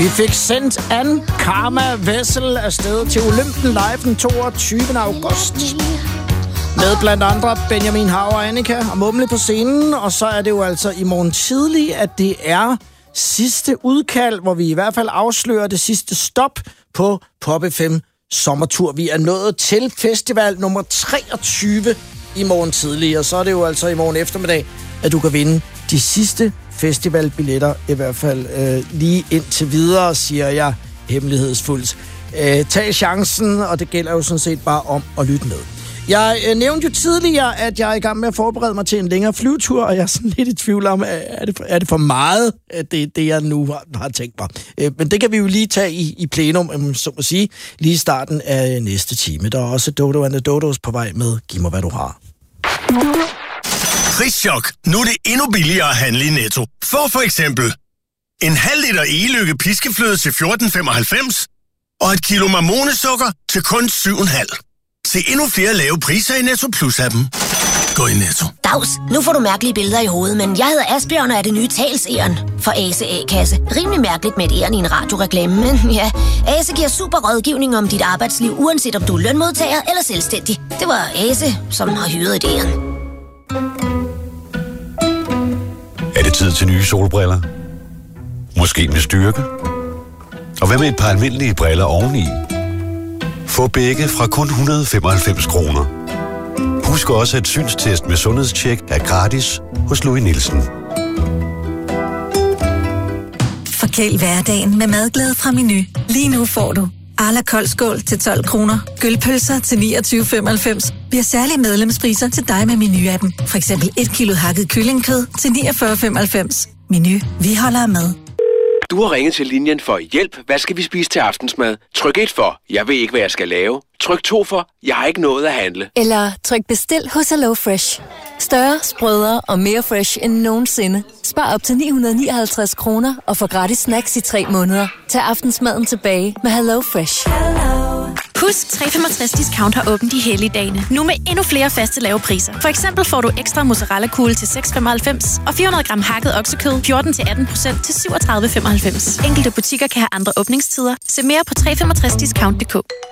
Vi fik sendt Ann Karma Vessel afsted til Olympen Live den 22. august. Med blandt andre Benjamin Hav og Annika og Mumle på scenen. Og så er det jo altså i morgen tidlig, at det er sidste udkald, hvor vi i hvert fald afslører det sidste stop på Pop FM sommertur. Vi er nået til festival nummer 23 i morgen tidlig. Og så er det jo altså i morgen eftermiddag, at du kan vinde de sidste festivalbilletter, i hvert fald lige indtil videre, siger jeg hemmelighedsfuldt. Tag chancen, og det gælder jo sådan set bare om at lytte med. Jeg nævnte jo tidligere, at jeg er i gang med at forberede mig til en længere flyvetur, og jeg er sådan lidt i tvivl om, er det for meget, det jeg nu har tænkt mig. Men det kan vi jo lige tage i plenum, så at sige, lige i starten af næste time. Der er også Dodo and the Dodos på vej med Giv mig, hvad du har. Prischok. Nu er det endnu billigere at handle i Netto. For eksempel en halv liter Egelykke piskefløde til 14,95 og et kilo marmonesukker til kun 7,5. Se endnu flere lave priser i Netto Plus-appen. Gå i Netto. Dags, nu får du mærkelige billeder i hovedet, men jeg hedder Asbjørn og er det nye talsæren for Ase A-kasse. Rimelig mærkeligt med et æren i en radioreklame, men ja, Ase giver super rådgivning om dit arbejdsliv, uanset om du er lønmodtager eller selvstændig. Det var Ase, som har hyret et æren. Er det tid til nye solbriller? Måske med styrke? Og hvad med et par almindelige briller oveni? Få begge fra kun 195 kroner. Husk også, at synstest med sundhedstjek er gratis hos Louis Nielsen. Forkæl hverdagen med madglæde fra Menu. Lige nu får du Arla koldskål til 12 kroner, gølpølser til 29,95. Vi har særlige medlemspriser til dig med Menu-appen. For eksempel 1 kilo hakket kyllingekød til 49,95. Menu, vi holder med. Du har ringet til linjen for hjælp. Hvad skal vi spise til aftensmad? Tryk 1 for, jeg ved ikke, hvad jeg skal lave. Tryk 2 for, jeg har ikke nået at handle. Eller tryk bestil hos Hello Fresh. Større, sprødere og mere fresh end nogensinde. Spar op til 959 kroner og få gratis snacks i 3 måneder. Tag aftensmaden tilbage med Hello Fresh. Husk, 365 Discount har åbent de hellige dage. Nu med endnu flere faste lave priser. For eksempel får du ekstra mozzarella-kugle til 6,95 og 400 gram hakket oksekød 14-18% til 37,95. Enkelte butikker kan have andre åbningstider. Se mere på 365discount.dk.